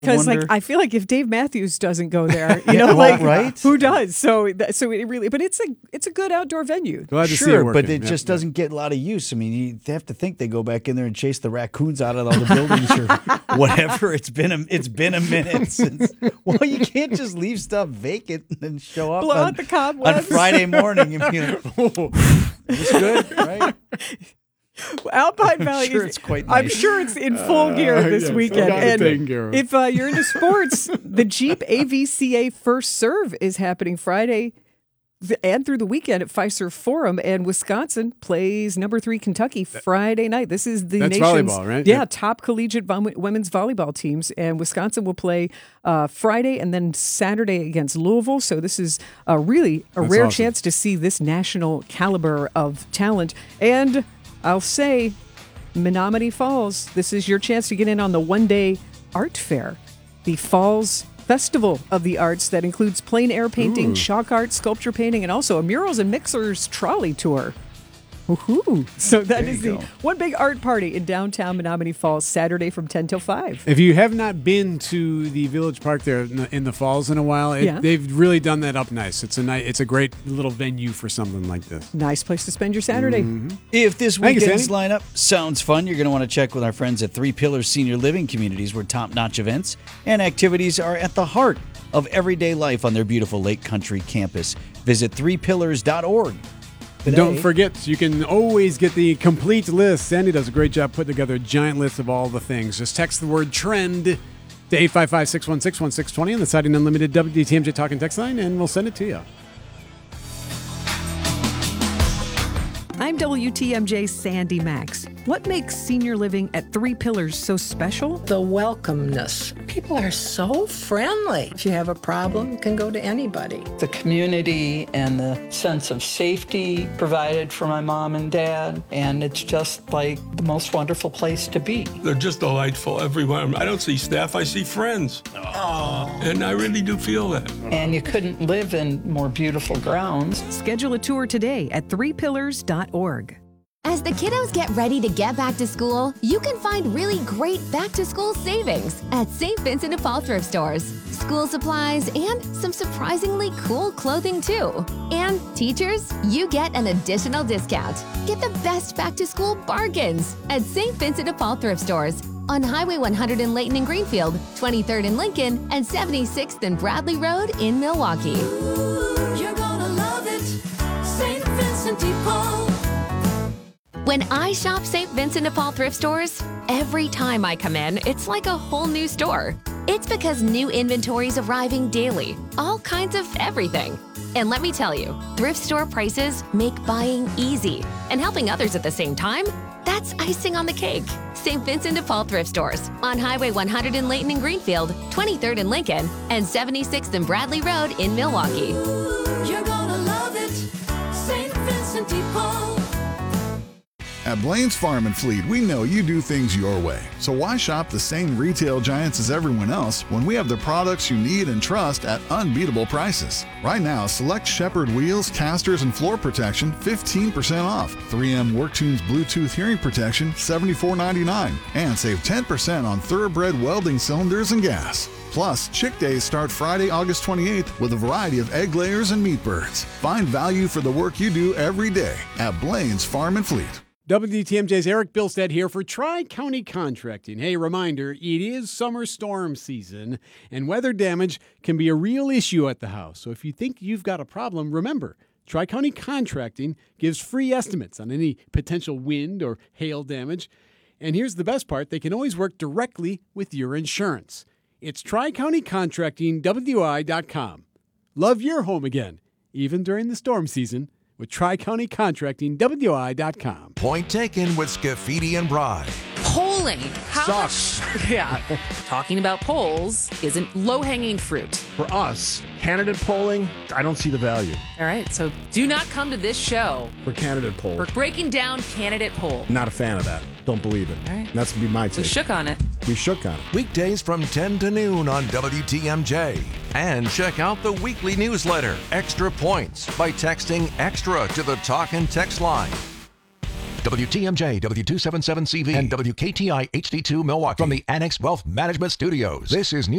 Because I feel like if Dave Matthews doesn't go there, right? Who does? So it really, but it's a good outdoor venue. Glad to see it Sure, working. but it just doesn't get a lot of use. I mean, you have to think they go back in there and chase the raccoons out of all the buildings or whatever. It's been a minute since. Well, you can't just leave stuff vacant and then show up Blow out the cobwebs. on Friday morning and be like, "Oh, is this good?" Right? Alpine Valley. I'm sure it's quite I'm nice. sure it's in full gear this yes, weekend. got it And taken care of. if you're into sports, the Jeep AVCA First Serve is happening Friday and through the weekend at Fiserv Forum, and Wisconsin plays number 3 Kentucky Friday night. This is the That's nation's volleyball, right? Yeah, Yep. top collegiate women's volleyball teams, and Wisconsin will play Friday and then Saturday against Louisville. So this is really a rare awesome. chance to see this national caliber of talent. And I'll say, Menominee Falls, this is your chance to get in on the one-day art fair, the Falls Festival of the Arts that includes plein air painting, chalk art, sculpture painting, and also a murals and mixers trolley tour. Woohoo! So that is the one big art party in downtown Menominee Falls, Saturday from 10 till 5. If you have not been to the Village Park there in the falls in a while, they've really done that up nice. It's a great little venue for something like this. Nice place to spend your Saturday. If this Thank you, weekend's Sandy. lineup sounds fun, you're going to want to check with our friends at Three Pillars Senior Living Communities, where top-notch events and activities are at the heart of everyday life on their beautiful Lake Country campus. Visit threepillars.org. And don't forget, you can always get the complete list. Sandy does a great job putting together a giant list of all the things. Just text the word TREND to 855-616-1620 on the Siding Unlimited WTMJ Talk and Text line, and we'll send it to you. I'm WTMJ's Sandy Max. What makes senior living at Three Pillars so special? The welcomeness. People are so friendly. If you have a problem, you can go to anybody. The community and the sense of safety provided for my mom and dad, and it's just like the most wonderful place to be. They're just delightful everywhere. I don't see staff, I see friends. And I really do feel that. And you couldn't live in more beautiful grounds. Schedule a tour today at threepillars.org. As the kiddos get ready to get back to school, you can find really great back-to-school savings at St. Vincent de Paul thrift stores. School supplies and some surprisingly cool clothing too. And teachers, you get an additional discount. Get the best back-to-school bargains at St. Vincent de Paul thrift stores on Highway 100 in Layton and Greenfield, 23rd in Lincoln, and 76th and Bradley Road in Milwaukee. You're gonna love it, St. Vincent de Paul. When I shop St. Vincent de Paul thrift stores, every time I come in, it's like a whole new store. It's because new inventory is arriving daily, all kinds of everything. And let me tell you, thrift store prices make buying easy. And helping others at the same time, that's icing on the cake. St. Vincent de Paul thrift stores on Highway 100 in Layton and Greenfield, 23rd in Lincoln, and 76th and Bradley Road in Milwaukee. You're gonna love it, St. Vincent de Paul. At Blaine's Farm and Fleet, we know you do things your way. So why shop the same retail giants as everyone else when we have the products you need and trust at unbeatable prices? Right now, select Shepherd wheels, casters, and floor protection 15% off. 3M WorkTunes Bluetooth hearing protection $74.99. And save 10% on Thoroughbred welding cylinders and gas. Plus, Chick Days start Friday, August 28th with a variety of egg layers and meat birds. Find value for the work you do every day at Blaine's Farm and Fleet. WTMJ's Eric Bilstead here for Tri-County Contracting. Hey, reminder, it is summer storm season, and weather damage can be a real issue at the house. So if you think you've got a problem, remember, Tri-County Contracting gives free estimates on any potential wind or hail damage. And here's the best part, they can always work directly with your insurance. It's TriCountyContractingWI.com. Love your home again, even during the storm season, with Tri-County Contracting, WI.com. Point taken with Scafidi and Bry. Polling. How much? Yeah. Talking about polls isn't low-hanging fruit. For us, candidate polling, I don't see the value. All right, so do not come to this show For candidate polls. for breaking down candidate polls. Not a fan of that. Don't believe it. All right. That's going to be my take. We shook on it. We shook on it. Weekdays from 10 to noon on WTMJ. And check out the weekly newsletter, Extra Points, by texting EXTRA to the Talk and Text line. WTMJ, W277CV, and WKTI HD2 Milwaukee from the Annex Wealth Management Studios. This is News.